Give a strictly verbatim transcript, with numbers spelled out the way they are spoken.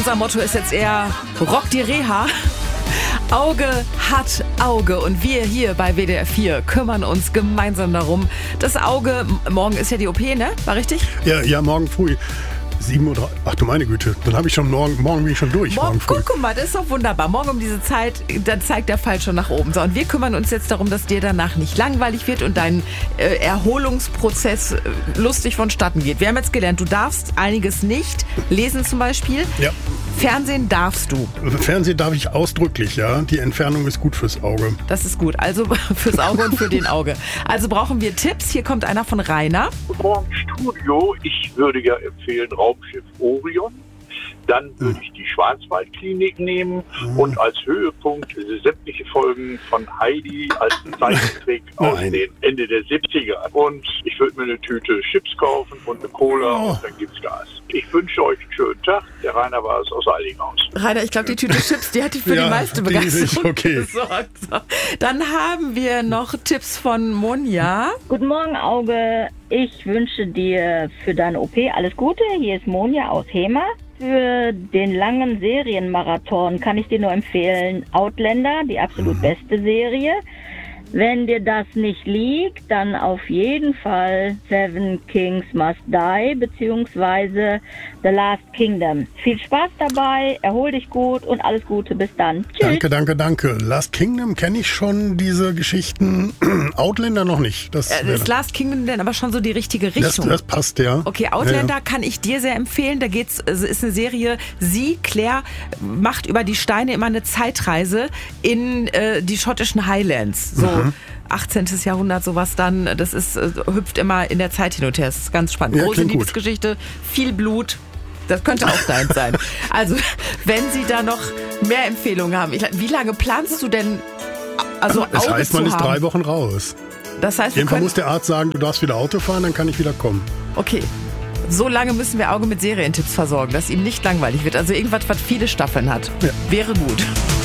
unser Motto ist jetzt eher Rock die Reha. Auge hat Auge und wir hier bei W D R vier kümmern uns gemeinsam darum. Das Auge, morgen ist ja die O P, ne? War richtig? Ja, ja, morgen früh. sieben Uhr. Ach du meine Güte, dann habe ich schon morgen, morgen bin ich schon durch. Morgen, morgen früh. Guck mal, das ist doch wunderbar. Morgen um diese Zeit, dann zeigt der Fall schon nach oben. So, und wir kümmern uns jetzt darum, dass dir danach nicht langweilig wird und dein äh, Erholungsprozess äh, lustig vonstatten geht. Wir haben jetzt gelernt, du darfst einiges nicht lesen zum Beispiel. Ja. Fernsehen darfst du. Fernsehen darf ich ausdrücklich, ja. Die Entfernung ist gut fürs Auge. Das ist gut. Also fürs Auge und für den Auge. Also brauchen wir Tipps. Hier kommt einer von Rainer. Guten Morgen, Studio. Ich würde ja empfehlen Raumschiff Orion. Dann würde ich die Schwarzwaldklinik nehmen mhm. und als Höhepunkt sämtliche Folgen von Heidi als Zeichentrick aus dem Ende der siebziger. Und ich würde mir eine Tüte Chips kaufen und eine Cola oh. und dann gibt's Gas. Ich wünsche euch einen schönen Tag. Der Rainer war es aus Eilinghaus. Rainer, ich glaube, die Tüte Chips, die hat die für ja, die meiste Begeisterung okay. gesorgt. So. Dann haben wir noch Tipps von Monja. Guten Morgen, Auge. Ich wünsche dir für deine O P alles Gute. Hier ist Monja aus Hema. Für den langen Serienmarathon kann ich dir nur empfehlen Outlander, die absolut mhm. beste Serie. Wenn dir das nicht liegt, dann auf jeden Fall Seven Kings Must Die beziehungsweise The Last Kingdom. Viel Spaß dabei, erhol dich gut und alles Gute. Bis dann. Tschüss. Danke, danke, danke. Last Kingdom kenne ich schon, diese Geschichten. Outlander noch nicht. Das äh, ist Last Kingdom denn aber schon so die richtige Richtung? Das, das passt, ja. Okay, Outlander ja, ja. kann ich dir sehr empfehlen. Da geht's, es ist eine Serie, sie, Claire, macht über die Steine immer eine Zeitreise in äh, die schottischen Highlands. So. Mhm. achtzehnten. Jahrhundert, sowas dann. Das ist, äh, hüpft immer in der Zeit hin und her. Das ist ganz spannend. Ja, große Liebesgeschichte, viel Blut. Das könnte auch deins sein. Also, wenn Sie da noch mehr Empfehlungen haben. Ich, wie lange planst du denn, also Das Auge heißt, man zu ist haben? drei Wochen raus. Das heißt, Jedenfalls können, muss der Arzt sagen, du darfst wieder Auto fahren, dann kann ich wieder kommen. Okay. So lange müssen wir Auge mit Serientipps versorgen, dass ihm nicht langweilig wird. Also irgendwas, was viele Staffeln hat. Ja. Wäre gut.